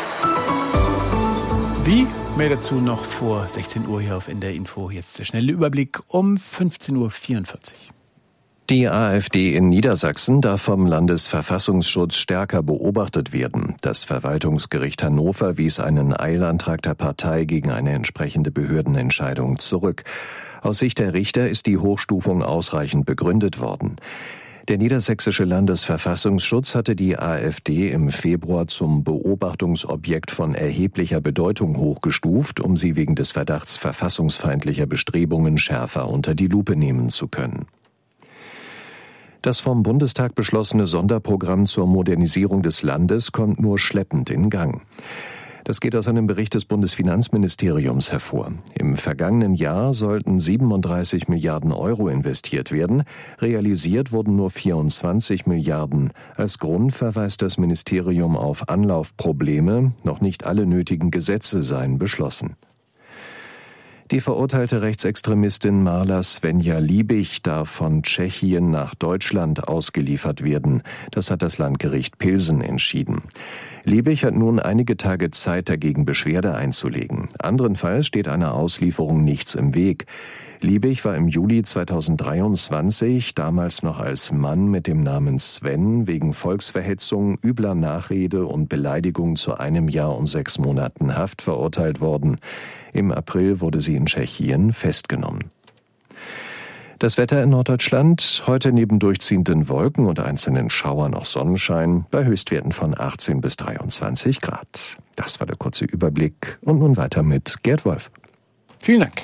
Wie? Mehr dazu noch vor sechzehn Uhr hier auf N D R Info. Jetzt der schnelle Überblick um fünfzehn Uhr vierundvierzig. Die AfD in Niedersachsen darf vom Landesverfassungsschutz stärker beobachtet werden. Das Verwaltungsgericht Hannover wies einen Eilantrag der Partei gegen eine entsprechende Behördenentscheidung zurück. Aus Sicht der Richter ist die Hochstufung ausreichend begründet worden. Der niedersächsische Landesverfassungsschutz hatte die AfD im Februar zum Beobachtungsobjekt von erheblicher Bedeutung hochgestuft, um sie wegen des Verdachts verfassungsfeindlicher Bestrebungen schärfer unter die Lupe nehmen zu können. Das vom Bundestag beschlossene Sonderprogramm zur Modernisierung des Landes kommt nur schleppend in Gang. Das geht aus einem Bericht des Bundesfinanzministeriums hervor. Im vergangenen Jahr sollten siebenunddreißig Milliarden Euro investiert werden. Realisiert wurden nur vierundzwanzig Milliarden. Als Grund verweist das Ministerium auf Anlaufprobleme. Noch nicht alle nötigen Gesetze seien beschlossen. Die verurteilte Rechtsextremistin Marla Svenja Liebig darf von Tschechien nach Deutschland ausgeliefert werden. Das hat das Landgericht Pilsen entschieden. Liebig hat nun einige Tage Zeit, dagegen Beschwerde einzulegen. Anderenfalls steht einer Auslieferung nichts im Weg. Liebig war im Juli zweitausenddreiundzwanzig, damals noch als Mann mit dem Namen Sven, wegen Volksverhetzung, übler Nachrede und Beleidigung zu einem Jahr und sechs Monaten Haft verurteilt worden. Im April wurde sie in Tschechien festgenommen. Das Wetter in Norddeutschland, heute neben durchziehenden Wolken und einzelnen Schauern noch Sonnenschein, bei Höchstwerten von achtzehn bis dreiundzwanzig Grad. Das war der kurze Überblick und nun weiter mit Gerd Wolf. Vielen Dank.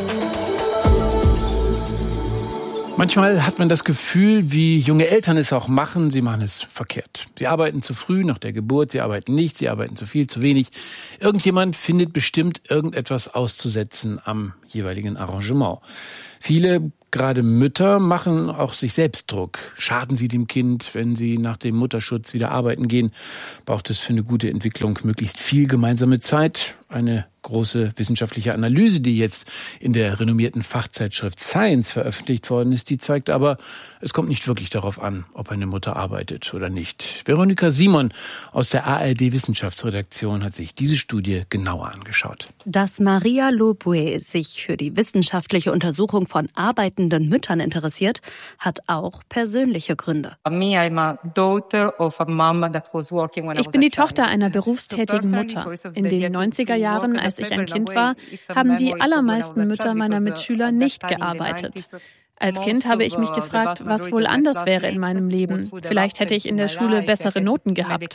Manchmal hat man das Gefühl, wie junge Eltern es auch machen, sie machen es verkehrt. Sie arbeiten zu früh nach der Geburt, sie arbeiten nicht, sie arbeiten zu viel, zu wenig. Irgendjemand findet bestimmt irgendetwas auszusetzen am jeweiligen Arrangement. Viele, gerade Mütter, machen auch sich selbst Druck. Schaden sie dem Kind, wenn sie nach dem Mutterschutz wieder arbeiten gehen? Braucht es für eine gute Entwicklung möglichst viel gemeinsame Zeit? Eine große wissenschaftliche Analyse, die jetzt in der renommierten Fachzeitschrift Science veröffentlicht worden ist, die zeigt aber, es kommt nicht wirklich darauf an, ob eine Mutter arbeitet oder nicht. Veronika Simon aus der A R D-Wissenschaftsredaktion hat sich diese Studie genauer angeschaut. Dass Maria Lobue sich für die wissenschaftliche Untersuchung von arbeitenden Müttern interessiert, hat auch persönliche Gründe. Ich bin die Tochter einer berufstätigen Mutter. In den neunziger Jahren, als ich ein Kind war, haben die allermeisten Mütter meiner Mitschüler nicht gearbeitet. Als Kind habe ich mich gefragt, was wohl anders wäre in meinem Leben. Vielleicht hätte ich in der Schule bessere Noten gehabt.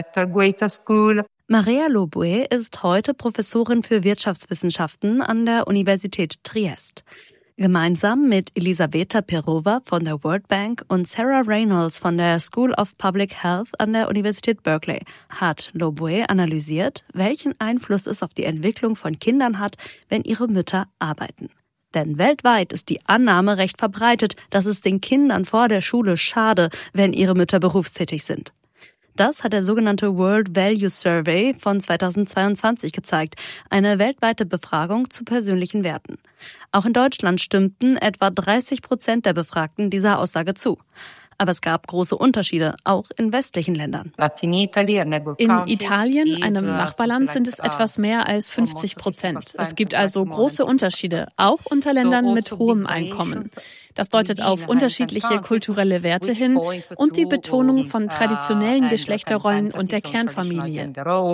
Maria Lobue ist heute Professorin für Wirtschaftswissenschaften an der Universität Triest. Gemeinsam mit Elisaveta Perova von der World Bank und Sarah Reynolds von der School of Public Health an der Universität Berkeley hat Lobue analysiert, welchen Einfluss es auf die Entwicklung von Kindern hat, wenn ihre Mütter arbeiten. Denn weltweit ist die Annahme recht verbreitet, dass es den Kindern vor der Schule schade, wenn ihre Mütter berufstätig sind. Das hat der sogenannte World Value Survey von zweitausendzweiundzwanzig gezeigt, eine weltweite Befragung zu persönlichen Werten. Auch in Deutschland stimmten etwa dreißig Prozent der Befragten dieser Aussage zu. Aber es gab große Unterschiede, auch in westlichen Ländern. In Italien, einem Nachbarland, sind es etwas mehr als fünfzig Prozent. Es gibt also große Unterschiede, auch unter Ländern mit hohem Einkommen. Das deutet auf unterschiedliche kulturelle Werte hin und die Betonung von traditionellen Geschlechterrollen und der Kernfamilie,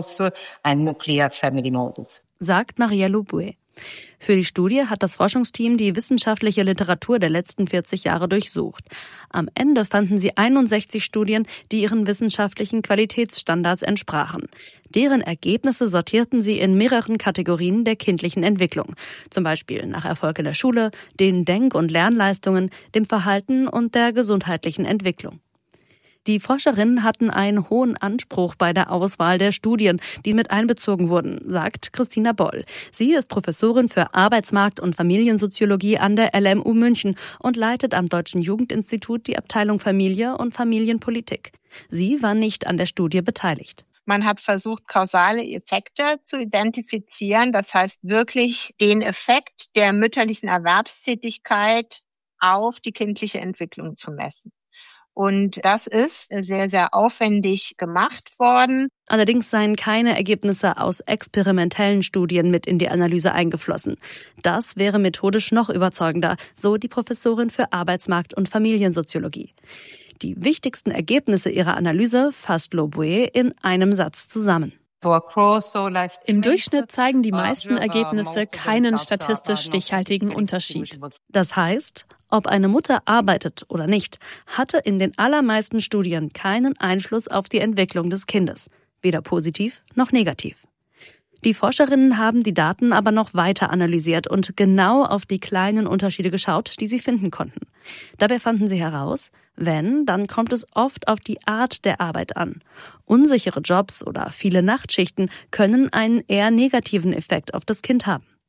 sagt Maria Lobue. Für die Studie hat das Forschungsteam die wissenschaftliche Literatur der letzten vierzig Jahre durchsucht. Am Ende fanden sie einundsechzig Studien, die ihren wissenschaftlichen Qualitätsstandards entsprachen. Deren Ergebnisse sortierten sie in mehreren Kategorien der kindlichen Entwicklung. Zum Beispiel nach Erfolg in der Schule, den Denk- und Lernleistungen, dem Verhalten und der gesundheitlichen Entwicklung. Die Forscherinnen hatten einen hohen Anspruch bei der Auswahl der Studien, die mit einbezogen wurden, sagt Christina Boll. Sie ist Professorin für Arbeitsmarkt- und Familiensoziologie an der L M U München und leitet am Deutschen Jugendinstitut die Abteilung Familie und Familienpolitik. Sie war nicht an der Studie beteiligt. Man hat versucht, kausale Effekte zu identifizieren, das heißt wirklich den Effekt der mütterlichen Erwerbstätigkeit auf die kindliche Entwicklung zu messen. Und das ist sehr, sehr aufwendig gemacht worden. Allerdings seien keine Ergebnisse aus experimentellen Studien mit in die Analyse eingeflossen. Das wäre methodisch noch überzeugender, so die Professorin für Arbeitsmarkt- und Familiensoziologie. Die wichtigsten Ergebnisse ihrer Analyse fasst Lobue in einem Satz zusammen. Im Durchschnitt zeigen die meisten Ergebnisse keinen statistisch stichhaltigen Unterschied. Das heißt, ob eine Mutter arbeitet oder nicht, hatte in den allermeisten Studien keinen Einfluss auf die Entwicklung des Kindes, weder positiv noch negativ. Die Forscherinnen haben die Daten aber noch weiter analysiert und genau auf die kleinen Unterschiede geschaut, die sie finden konnten. Dabei fanden sie heraus, wenn, dann kommt es oft auf die Art der Arbeit an. Unsichere Jobs oder viele Nachtschichten können einen eher negativen Effekt auf das Kind haben.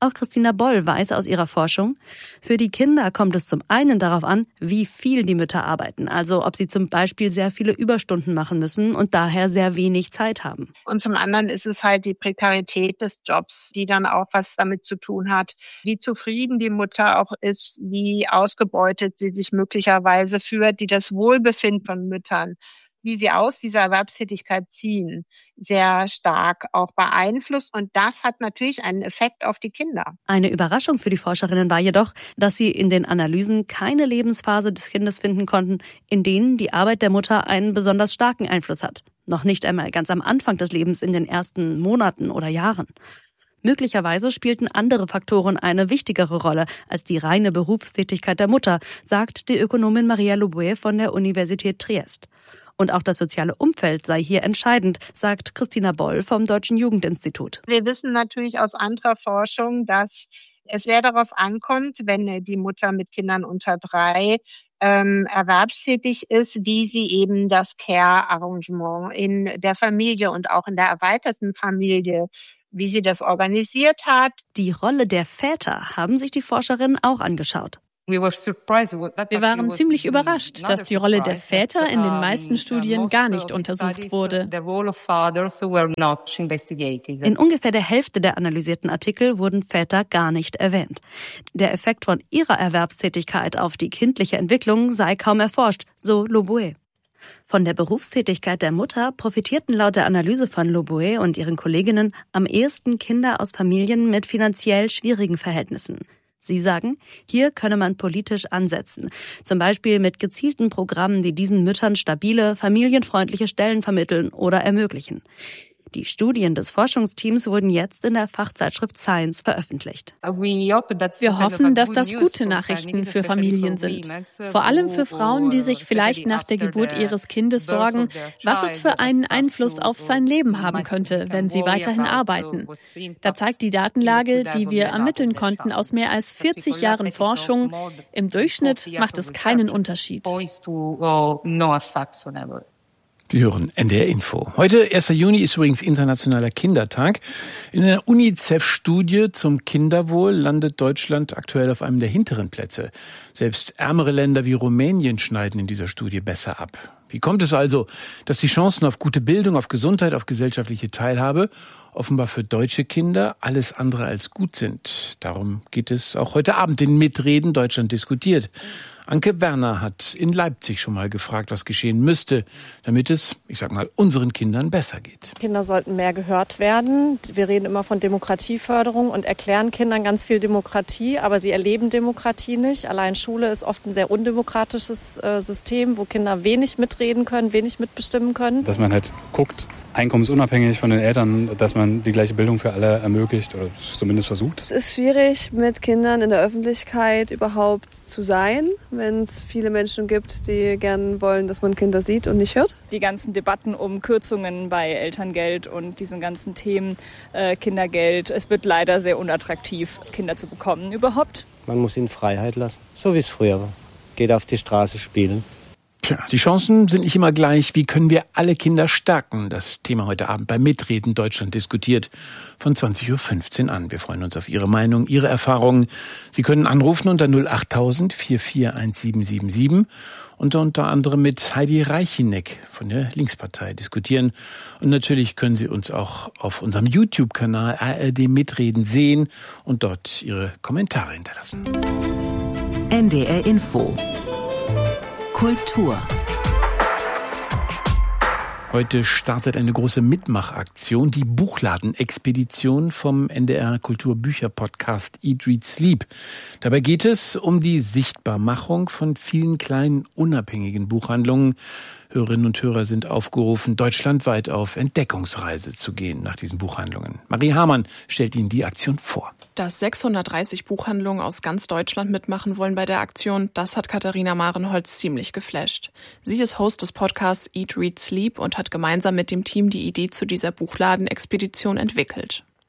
Auch Christina Boll weiß aus ihrer Forschung, für die Kinder kommt es zum einen darauf an, wie viel die Mütter arbeiten. Also ob sie zum Beispiel sehr viele Überstunden machen müssen und daher sehr wenig Zeit haben. Und zum anderen ist es halt die Prekarität des Jobs, die dann auch was damit zu tun hat, wie zufrieden die Mutter auch ist, wie ausgebeutet sie sich möglicherweise fühlt, die das Wohlbefinden von Müttern, wie sie aus dieser Erwerbstätigkeit ziehen, sehr stark auch beeinflusst. Und das hat natürlich einen Effekt auf die Kinder. Eine Überraschung für die Forscherinnen war jedoch, dass sie in den Analysen keine Lebensphase des Kindes finden konnten, in denen die Arbeit der Mutter einen besonders starken Einfluss hat. Noch nicht einmal ganz am Anfang des Lebens in den ersten Monaten oder Jahren. Möglicherweise spielten andere Faktoren eine wichtigere Rolle als die reine Berufstätigkeit der Mutter, sagt die Ökonomin Maria Loboué von der Universität Triest. Und auch das soziale Umfeld sei hier entscheidend, sagt Christina Boll vom Deutschen Jugendinstitut. Wir wissen natürlich aus anderer Forschung, dass es sehr darauf ankommt, wenn die Mutter mit Kindern unter drei ähm, erwerbstätig ist, wie sie eben das Care-Arrangement in der Familie und auch in der erweiterten Familie, wie sie das organisiert hat. Die Rolle der Väter haben sich die Forscherinnen auch angeschaut. Wir waren ziemlich überrascht, dass die Rolle der Väter in den meisten Studien gar nicht untersucht wurde. In ungefähr der Hälfte der analysierten Artikel wurden Väter gar nicht erwähnt. Der Effekt von ihrer Erwerbstätigkeit auf die kindliche Entwicklung sei kaum erforscht, so Loboué. Von der Berufstätigkeit der Mutter profitierten laut der Analyse von Loboué und ihren Kolleginnen am ehesten Kinder aus Familien mit finanziell schwierigen Verhältnissen. Sie sagen, hier könne man politisch ansetzen, zum Beispiel mit gezielten Programmen, die diesen Müttern stabile, familienfreundliche Stellen vermitteln oder ermöglichen. Die Studien des Forschungsteams wurden jetzt in der Fachzeitschrift Science veröffentlicht. Wir hoffen, dass das gute Nachrichten für Familien sind. Vor allem für Frauen, die sich vielleicht nach der Geburt ihres Kindes sorgen, was es für einen Einfluss auf sein Leben haben könnte, wenn sie weiterhin arbeiten. Da zeigt die Datenlage, die wir ermitteln konnten aus mehr als vierzig Jahren Forschung, im Durchschnitt macht es keinen Unterschied. Sie hören N D R Info. Heute, erster Juni, ist übrigens Internationaler Kindertag. In einer UNICEF-Studie zum Kinderwohl landet Deutschland aktuell auf einem der hinteren Plätze. Selbst ärmere Länder wie Rumänien schneiden in dieser Studie besser ab. Wie kommt es also, dass die Chancen auf gute Bildung, auf Gesundheit, auf gesellschaftliche Teilhabe offenbar für deutsche Kinder alles andere als gut sind? Darum geht es auch heute Abend in Mitreden Deutschland diskutiert. Anke Werner hat in Leipzig schon mal gefragt, was geschehen müsste, damit es, ich sag mal, unseren Kindern besser geht. Kinder sollten mehr gehört werden. Wir reden immer von Demokratieförderung und erklären Kindern ganz viel Demokratie, aber sie erleben Demokratie nicht. Allein Schule ist oft ein sehr undemokratisches äh, System, wo Kinder wenig mitreden können, wenig mitbestimmen können. Dass man halt guckt, einkommensunabhängig von den Eltern, dass man die gleiche Bildung für alle ermöglicht oder zumindest versucht. Es ist schwierig, mit Kindern in der Öffentlichkeit überhaupt zu sein, wenn es viele Menschen gibt, die gern wollen, dass man Kinder sieht und nicht hört. Die ganzen Debatten um Kürzungen bei Elterngeld und diesen ganzen Themen, äh, Kindergeld, es wird leider sehr unattraktiv, Kinder zu bekommen überhaupt. Man muss ihnen Freiheit lassen, so wie es früher war. Geht auf die Straße spielen. Tja, die Chancen sind nicht immer gleich. Wie können wir alle Kinder stärken? Das Thema heute Abend bei Mitreden Deutschland diskutiert von zwanzig Uhr fünfzehn an. Wir freuen uns auf Ihre Meinung, Ihre Erfahrungen. Sie können anrufen unter null acht tausend vier vier eins sieben sieben sieben und unter anderem mit Heidi Reicheneck von der Linkspartei diskutieren. Und natürlich können Sie uns auch auf unserem YouTube-Kanal A R D Mitreden sehen und dort Ihre Kommentare hinterlassen. N D R Info Kultur. Heute startet eine große Mitmachaktion, die Buchladen-Expedition vom N D R Kulturbücher-Podcast Eat, Read, Sleep. Dabei geht es um die Sichtbarmachung von vielen kleinen, unabhängigen Buchhandlungen. Hörerinnen und Hörer sind aufgerufen, deutschlandweit auf Entdeckungsreise zu gehen nach diesen Buchhandlungen. Marie Hamann stellt Ihnen die Aktion vor. Dass sechshundertdreißig Buchhandlungen aus ganz Deutschland mitmachen wollen bei der Aktion, das hat Katharina Marenholz ziemlich geflasht. Sie ist Host des Podcasts Eat, Read, Sleep und hat gemeinsam mit dem Team die Idee zu dieser Buchladen-Expedition entwickelt.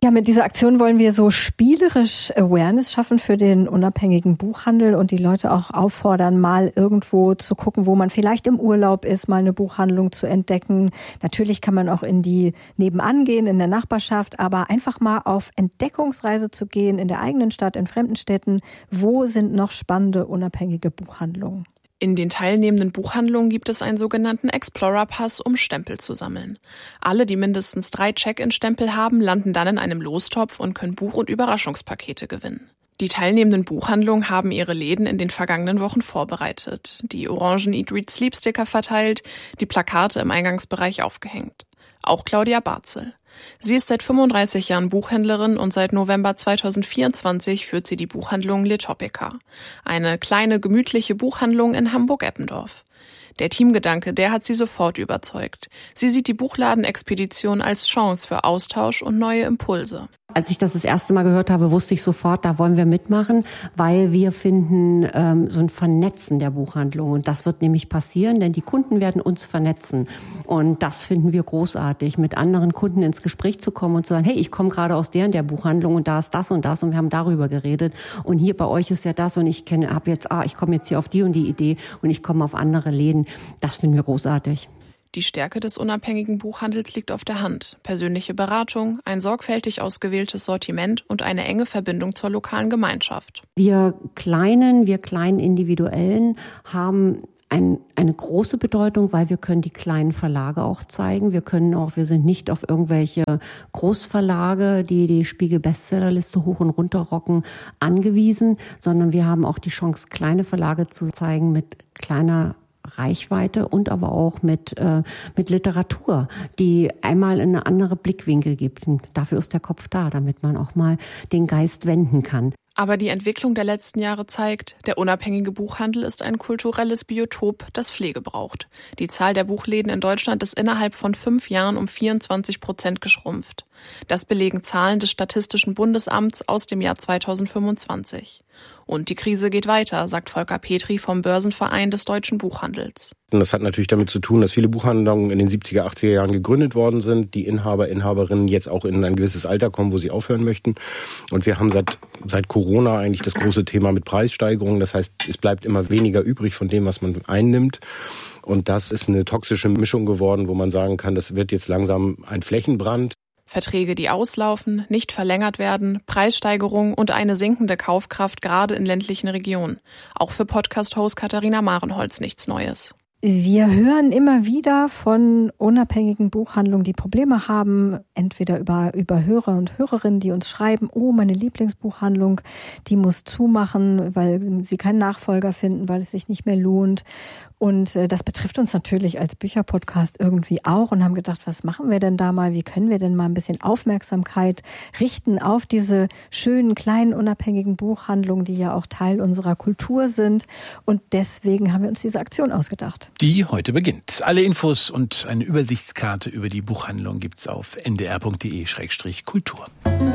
Ja, mit dieser Aktion wollen wir so spielerisch Awareness schaffen für den unabhängigen Buchhandel und die Leute auch auffordern, mal irgendwo zu gucken, wo man vielleicht im Urlaub ist, mal eine Buchhandlung zu entdecken. Natürlich kann man auch in die nebenan gehen, in der Nachbarschaft, aber einfach mal auf Entdeckungsreise zu gehen in der eigenen Stadt, in fremden Städten. Wo sind noch spannende, unabhängige Buchhandlungen? In den teilnehmenden Buchhandlungen gibt es einen sogenannten Explorer-Pass, um Stempel zu sammeln. Alle, die mindestens drei Check-in-Stempel haben, landen dann in einem Lostopf und können Buch- und Überraschungspakete gewinnen. Die teilnehmenden Buchhandlungen haben ihre Läden in den vergangenen Wochen vorbereitet, die orangen Eat, Read, Sleep-Sticker verteilt, die Plakate im Eingangsbereich aufgehängt. Auch Claudia Barzel. Sie ist seit fünfunddreißig Jahren Buchhändlerin und seit November zweitausendvierundzwanzig führt sie die Buchhandlung Letopica, eine kleine, gemütliche Buchhandlung in Hamburg-Eppendorf. Der Teamgedanke, der hat sie sofort überzeugt. Sie sieht die Buchladenexpedition als Chance für Austausch und neue Impulse. Als ich das das erste Mal gehört habe, wusste ich sofort, da wollen wir mitmachen, weil wir finden ähm, so ein Vernetzen der Buchhandlung. Und das wird nämlich passieren, denn die Kunden werden uns vernetzen. Und das finden wir großartig, mit anderen Kunden ins Gespräch zu kommen und zu sagen, hey, ich komme gerade aus der und der Buchhandlung und da ist das und das und wir haben darüber geredet. Und hier bei euch ist ja das und ich kenne, habe jetzt, ah, ich komme jetzt hier auf die und die Idee und ich komme auf andere Läden. Das finden wir großartig. Die Stärke des unabhängigen Buchhandels liegt auf der Hand. Persönliche Beratung, ein sorgfältig ausgewähltes Sortiment und eine enge Verbindung zur lokalen Gemeinschaft. Wir Kleinen, wir kleinen Individuellen haben ein, eine große Bedeutung, weil wir können die kleinen Verlage auch zeigen. Wir können auch, wir sind nicht auf irgendwelche Großverlage, die die Spiegel-Bestsellerliste hoch und runter rocken, angewiesen, sondern wir haben auch die Chance, kleine Verlage zu zeigen mit kleiner Reichweite und aber auch mit äh, mit Literatur, die einmal in eine andere Blickwinkel gibt. Und dafür ist der Kopf da, damit man auch mal den Geist wenden kann. Aber die Entwicklung der letzten Jahre zeigt, der unabhängige Buchhandel ist ein kulturelles Biotop, das Pflege braucht. Die Zahl der Buchläden in Deutschland ist innerhalb von fünf Jahren um vierundzwanzig Prozent geschrumpft. Das belegen Zahlen des Statistischen Bundesamts aus dem Jahr zweitausendfünfundzwanzig. Und die Krise geht weiter, sagt Volker Petri vom Börsenverein des deutschen Buchhandels. Und das hat natürlich damit zu tun, dass viele Buchhandlungen in den siebziger, achtziger Jahren gegründet worden sind, die Inhaber, Inhaberinnen jetzt auch in ein gewisses Alter kommen, wo sie aufhören möchten. Und wir haben seit, seit Corona eigentlich das große Thema mit Preissteigerungen. Das heißt, es bleibt immer weniger übrig von dem, was man einnimmt. Und das ist eine toxische Mischung geworden, wo man sagen kann, das wird jetzt langsam ein Flächenbrand. Verträge, die auslaufen, nicht verlängert werden, Preissteigerungen und eine sinkende Kaufkraft gerade in ländlichen Regionen. Auch für Podcast-Host Katharina Marenholz nichts Neues. Wir hören immer wieder von unabhängigen Buchhandlungen, die Probleme haben, entweder über, über Hörer und Hörerinnen, die uns schreiben, oh, meine Lieblingsbuchhandlung, die muss zumachen, weil sie keinen Nachfolger finden, weil es sich nicht mehr lohnt. Und das betrifft uns natürlich als Bücherpodcast irgendwie auch und haben gedacht, was machen wir denn da mal? Wie können wir denn mal ein bisschen Aufmerksamkeit richten auf diese schönen, kleinen, unabhängigen Buchhandlungen, die ja auch Teil unserer Kultur sind. Und deswegen haben wir uns diese Aktion ausgedacht. Die heute beginnt. Alle Infos und eine Übersichtskarte über die Buchhandlung gibt's auf n d r punkt d e slash kultur.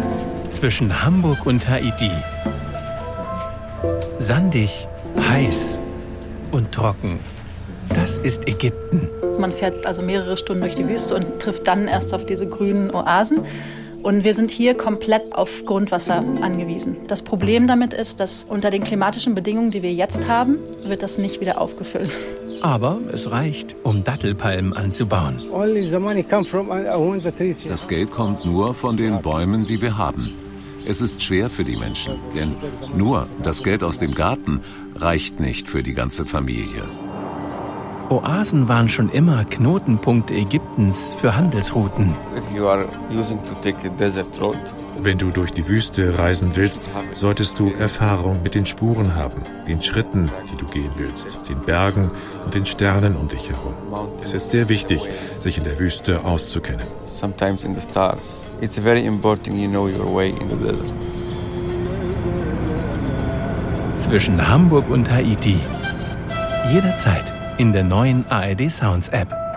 Zwischen Hamburg und Haiti. Sandig, heiß und trocken. Das ist Ägypten. Man fährt also mehrere Stunden durch die Wüste und trifft dann erst auf diese grünen Oasen. Und wir sind hier komplett auf Grundwasser angewiesen. Das Problem damit ist, dass unter den klimatischen Bedingungen, die wir jetzt haben, wird das nicht wieder aufgefüllt. Aber es reicht, um Dattelpalmen anzubauen. Das Geld kommt nur von den Bäumen, die wir haben. Es ist schwer für die Menschen, denn nur das Geld aus dem Garten reicht nicht für die ganze Familie. Oasen waren schon immer Knotenpunkte Ägyptens für Handelsrouten. Wenn du durch die Wüste reisen willst, solltest du Erfahrung mit den Spuren haben, den Schritten, die du gehen willst, den Bergen und den Sternen um dich herum. Es ist sehr wichtig, sich in der Wüste auszukennen. Sometimes in the stars. It's very important you know your way in the desert. Zwischen Hamburg und Haiti. Jederzeit in der neuen A R D Sounds App.